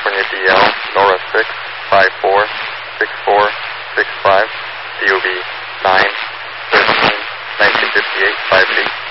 California DL, Nora 6, 54, 64, 65, DOB 9, 13, 1958, 5 feet.